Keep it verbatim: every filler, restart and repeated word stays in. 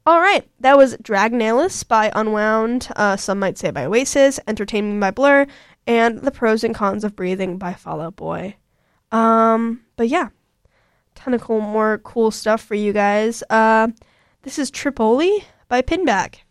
All right, that was Dragnalis by Unwound, uh, some might say by Oasis, Entertainment by Blur, and The Pros and Cons of Breathing by Fall Out Boy. Um, but yeah, ton of cool, more cool stuff for you guys. Uh, this is Tripoli by Pinback.